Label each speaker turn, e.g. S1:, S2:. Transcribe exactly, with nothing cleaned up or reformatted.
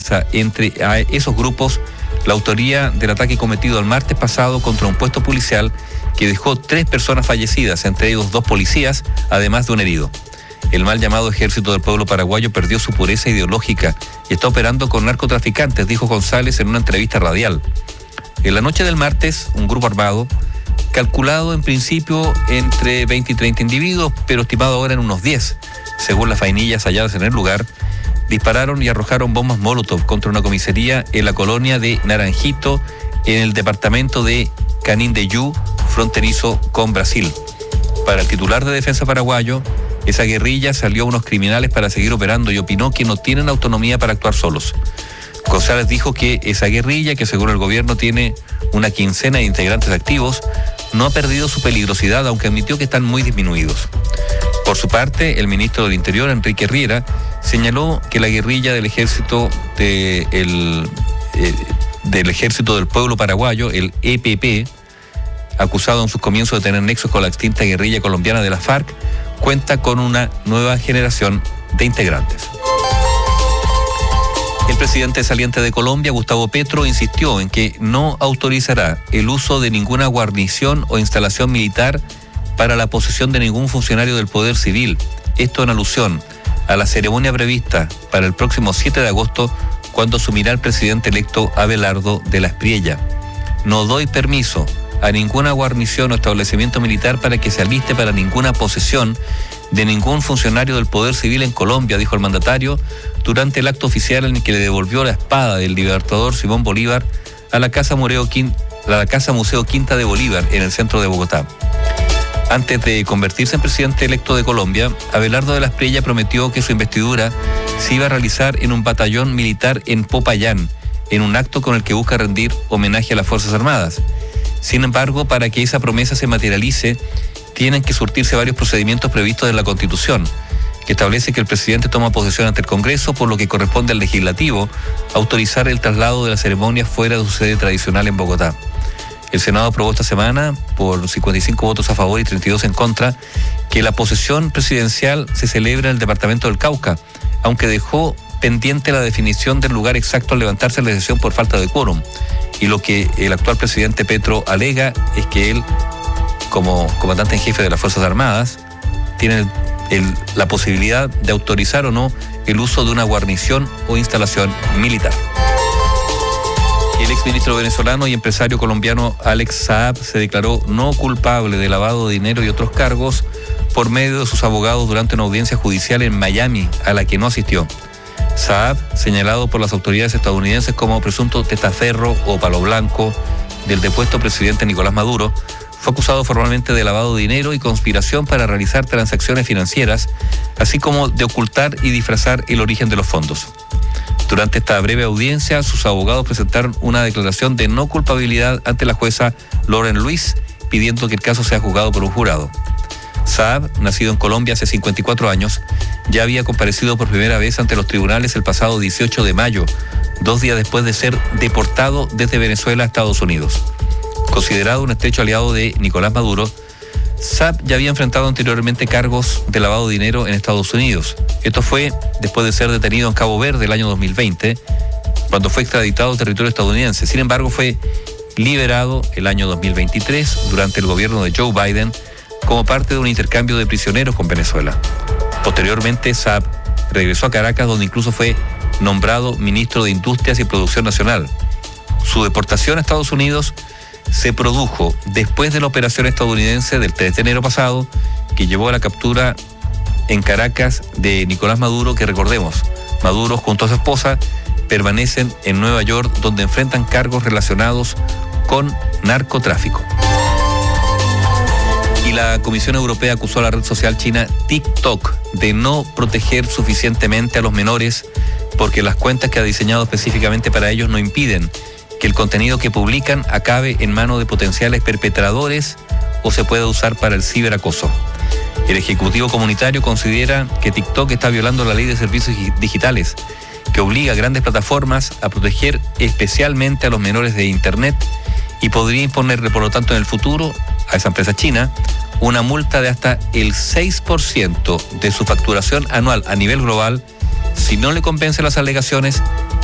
S1: alza entre a esos grupos la autoría del ataque cometido el martes pasado contra un puesto policial que dejó tres personas fallecidas, entre ellos dos policías, además de un herido. El mal llamado Ejército del Pueblo Paraguayo perdió su pureza ideológica y está operando con narcotraficantes, dijo González en una entrevista radial. En la noche del martes, un grupo armado, calculado en principio entre veinte y treinta individuos, pero estimado ahora en unos diez, según las vainillas halladas en el lugar, dispararon y arrojaron bombas Molotov contra una comisaría en la colonia de Naranjito, en el departamento de Canindeyú, fronterizo con Brasil. Para el titular de Defensa paraguayo, esa guerrilla salió a unos criminales para seguir operando y opinó que no tienen autonomía para actuar solos. González dijo que esa guerrilla, que según el gobierno tiene una quincena de integrantes activos, no ha perdido su peligrosidad, aunque admitió que están muy disminuidos. Por su parte, el ministro del Interior, Enrique Riera, señaló que la guerrilla del ejército de el, eh, del ejército del pueblo paraguayo, el E P P, acusado en sus comienzos de tener nexos con la extinta guerrilla colombiana de la FARC, cuenta con una nueva generación de integrantes. El presidente saliente de Colombia, Gustavo Petro, insistió en que no autorizará el uso de ninguna guarnición o instalación militar para la posesión de ningún funcionario del Poder Civil. Esto en alusión a la ceremonia prevista para el próximo siete de agosto, cuando asumirá el presidente electo Abelardo de la Espriella. No doy permiso a ninguna guarnición o establecimiento militar para que se aliste para ninguna posesión de ningún funcionario del Poder Civil en Colombia, dijo el mandatario durante el acto oficial en el que le devolvió la espada del libertador Simón Bolívar a la Casa, Mureo, a la Casa Museo Quinta de Bolívar en el centro de Bogotá. Antes de convertirse en presidente electo de Colombia, Abelardo de la Espriella prometió que su investidura se iba a realizar en un batallón militar en Popayán, en un acto con el que busca rendir homenaje a las Fuerzas Armadas. Sin embargo, para que esa promesa se materialice, tienen que surtirse varios procedimientos previstos en la Constitución, que establece que el presidente toma posesión ante el Congreso, por lo que corresponde al Legislativo autorizar el traslado de la ceremonia fuera de su sede tradicional en Bogotá. El Senado aprobó esta semana, por cincuenta y cinco votos a favor y treinta y dos en contra, que la posesión presidencial se celebre en el departamento del Cauca, aunque dejó pendiente la definición del lugar exacto al levantarse la decisión por falta de quórum. Y lo que el actual presidente Petro alega es que él, como comandante en jefe de las Fuerzas Armadas, tiene el, el, la posibilidad de autorizar o no el uso de una guarnición o instalación militar. El exministro venezolano y empresario colombiano Alex Saab se declaró no culpable de lavado de dinero y otros cargos por medio de sus abogados durante una audiencia judicial en Miami, a la que no asistió. Saab, señalado por las autoridades estadounidenses como presunto testaferro o palo blanco del depuesto presidente Nicolás Maduro, fue acusado formalmente de lavado de dinero y conspiración para realizar transacciones financieras, así como de ocultar y disfrazar el origen de los fondos. Durante esta breve audiencia, sus abogados presentaron una declaración de no culpabilidad ante la jueza Lauren Luis, pidiendo que el caso sea juzgado por un jurado. Saab, nacido en Colombia hace cincuenta y cuatro años, ya había comparecido por primera vez ante los tribunales el pasado dieciocho de mayo, dos días después de ser deportado desde Venezuela a Estados Unidos. Considerado un estrecho aliado de Nicolás Maduro, Saab ya había enfrentado anteriormente cargos de lavado de dinero en Estados Unidos. Esto fue después de ser detenido en Cabo Verde el año dos mil veinte, cuando fue extraditado al territorio estadounidense. Sin embargo, fue liberado el año dos mil veintitrés durante el gobierno de Joe Biden como parte de un intercambio de prisioneros con Venezuela. Posteriormente, Saab regresó a Caracas, donde incluso fue nombrado ministro de Industrias y Producción Nacional. Su deportación a Estados Unidos se produjo después de la operación estadounidense del tres de enero pasado, que llevó a la captura en Caracas de Nicolás Maduro, que recordemos, Maduro junto a su esposa permanecen en Nueva York, donde enfrentan cargos relacionados con narcotráfico. Y la Comisión Europea acusó a la red social china TikTok de no proteger suficientemente a los menores, porque las cuentas que ha diseñado específicamente para ellos no impiden que el contenido que publican acabe en manos de potenciales perpetradores o se pueda usar para el ciberacoso. El Ejecutivo Comunitario considera que TikTok está violando la Ley de Servicios Digitales, que obliga a grandes plataformas a proteger especialmente a los menores de Internet, y podría imponerle, por lo tanto, en el futuro a esa empresa china una multa de hasta el seis por ciento de su facturación anual a nivel global si no le compensa las alegaciones